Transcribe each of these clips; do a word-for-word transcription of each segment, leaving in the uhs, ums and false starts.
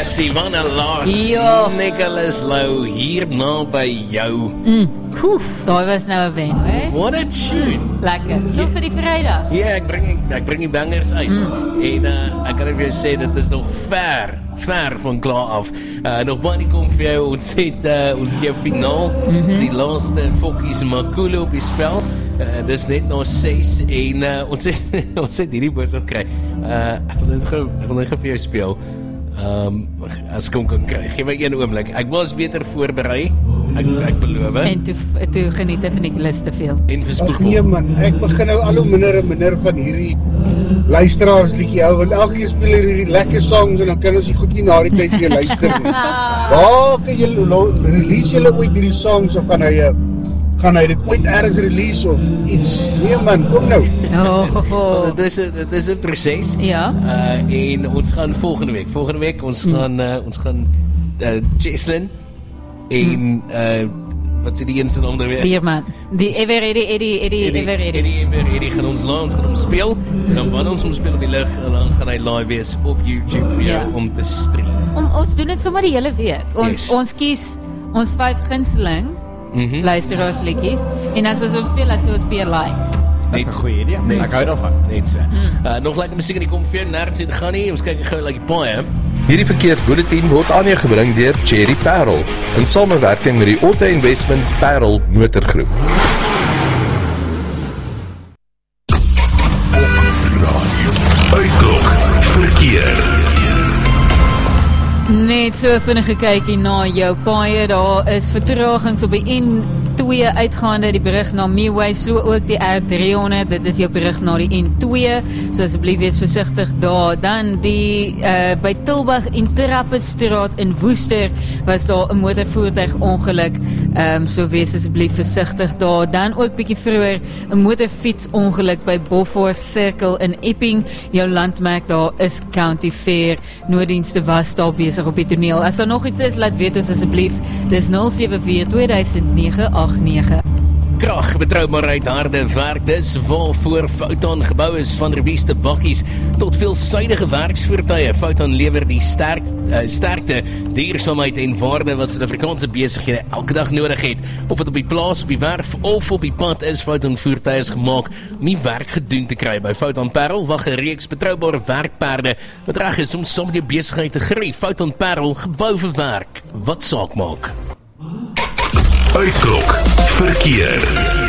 Sivana Lars, Ja. Nicholas Lou, hier na by jou. Mm. Oef, daar was nou 'n wen, hè? What a tune. Lekker. So vir die Vrydag. Ja, ek bring ek bring die bangers uit. Mm. En uh, ek kan vir jou sê dit is nog ver, ver van klaar af. Uh, nog baie kom vir jou. Ons het uh, ons het jou finaal, mm-hmm. die laaste Fokkies Makulu op die spel. Uh, dis net nog ses en uh, ons het ons het hierdie boodskap gekry. Uh, ek wil net gou ek wil net gou vir jou speel. Ehm um, as kom kan kry. Gee my een oomblik. Ek was beter voorberei. Ek ek beloof. En toe toe geniet van Nicholas te veel. En verspoeg. Ach nee man, ek begin nou al hoe minder en minder van hierdie luisteraars liedjie hou, want elke keer speel hier hierdie lekker songs en dan kan ons nie goed nie na die tyd weer luister nie. Waar kan jy release julle ooit hierdie songs of gaan hy gaan hy dit ooit ergens release of iets? Nee man, kom nou. Oh, oh, oh. Dit is 'n dit is 'n proses. Ja. Uh en ons gaan volgende week. Volgende week ons hmm. gaan uh, ons gaan uh, Jesslyn en uh wat sê die een se naam nou weer? Bierman. Die Ever Eddie Eddie Eddie Ever Eddie. Eddie Ever Eddie gaan ons laat, ons gaan hom speel en dan wanneer ons hom speel op die lig en dan gaan hy live wees op YouTube vir jou Ja. om te stream. Om ons doen dit sommer die hele week. Ons Yes. ons kies ons vyf gunsteling Mhm. luisteraarsliedjies en as ons hom speel as ons peer like. Net 'n goeie idee. Net Ek hou daarvan. Net so. Uh, nog lekker musiek in die kom vir jou, nergens in gaan nie. Ons kyk gou like die paai. Hierdie verkeersbulletin word aan jou gebring deur Cherry Parel in samewerking met die Auto Investment Parel Motorgroep. Uitklok verkeer. Net so vinnige kykie na jou paaie. Daar is vertragings op die N twee uitgaande, die brug na Meeway, so ook die R driehonderd. Dit is jou brug na die N twee. So asseblief wees versigtig daar. Dan die uh, by Tilbag en Trappestraat in Woester was daar 'n motorvoertuig ongeluk. Ehm um, so wees asseblief versigtig daar. Dan ook bietjie vroeër 'n motorfiets ongeluk by Beaufort Circle in Epping. Jou landmerk daar is County Fair. Nooddienste was daar besig op die toneel. As daar nog iets is, laat weet ons asseblief. Dis nul sewe vier twee nege agt nege. Krag, betroubaarheid, harde werk, dis waarvoor Foton gebou is, van rebieste bakkies tot veelsuidige werksvoertuie. Foton lewer die sterk, uh, sterkte, duursaamheid en waarde wat Suid-Afrikaanse besighede elke dag nodig het. Of het op die plaas, op die werf of op die pad is, Foton voertuie is gemaak om die werk gedoen te kry. By Foton Parel wag 'n reeks betroubare werkperde wat reg is om saam met jou besigheid te groei. Foton Parel, gebou vir werk, wat saak maak. Uitklok verkeer.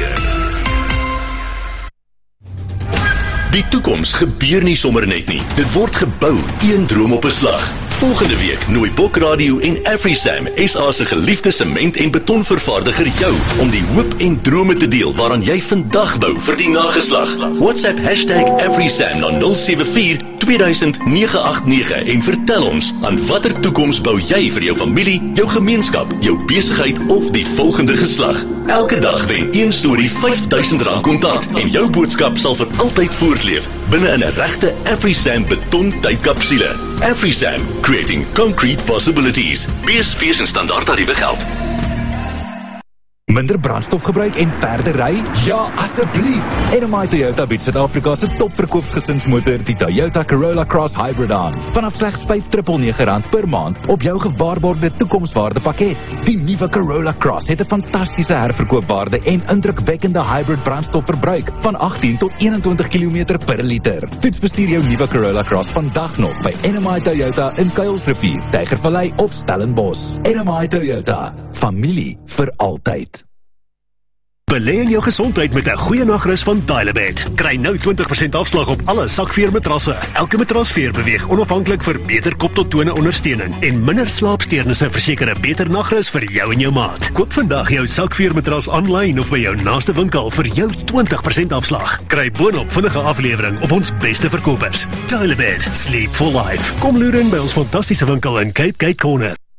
Die toekoms gebeur nie sommer net nie. Dit word gebou, een droom op 'n slag. Volgende week nooi Bok Radio en AfriSam, S A se geliefde sement- en betonvervaardiger jou om die hoop en drome te deel waaraan jy vandag bou vir die nageslag. WhatsApp hashtag AfriSam na nul sewe vier twee duisend nege agt nege en vertel ons aan watter toekoms bou jy vir jou familie, jou gemeenskap, jou besigheid of die volgende geslag. Elke dag wen een storie vyf duisend rand kontant en jou boodskap sal vir altyd voortleef binne in 'n regte AfriSam beton tydkapsule. AfriSam, creating concrete possibilities. B S V se standaard tariewe geld. Minder brandstof gebruik en verder ry? Ja, asseblief! N M I Toyota bied Suid-Afrika se topverkoopsgesinsmotor, die Toyota Corolla Cross Hybrid aan. Vanaf slegs vyf nege nege rand per maand op jou gewaarborgde toekomswaarde pakket. Die nuwe Corolla Cross het 'n fantastiese herverkoopwaarde en indrukwekkende hybrid brandstofverbruik van agttien tot eenentwintig kilometer per liter. Toets bestuur jou nuwe Corolla Cross vandag nog by N M I Toyota in Kuilsrivier, Tygervallei of Stellenbosch. N M I Toyota, familie vir altyd. Belê in jou gesondheid met 'n goeie nagrus van Dial-A-Bed. Kry nou twintig persent afslag op alle sakveermatrasse. Elke matrasveer beweeg onafhanklik vir beter kop tot tone ondersteuning en minder slaapsteurnisse verseker 'n beter nagrus vir jou en jou maat. Koop vandag jou sakveermatras aanlyn of by jou naaste winkel vir jou twintig persent afslag. Kry boonop vinnige aflewering op ons beste verkopers. Dial-A-Bed, sleep for life. Kom loer in by ons fantastiese winkel in Cape Gate Corner.